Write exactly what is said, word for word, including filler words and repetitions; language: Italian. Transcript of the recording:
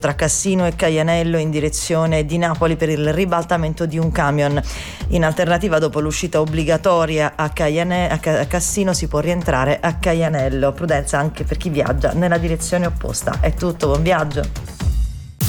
tra Cassino e Caianello in direzione di Napoli per il ribaltamento di un camion. In alternativa, dopo l'uscita obbligatoria a, Caiane- a Cassino, si può rientrare a Caianello. Prudenza anche per chi viaggia nella direzione opposta. È tutto, buon viaggio.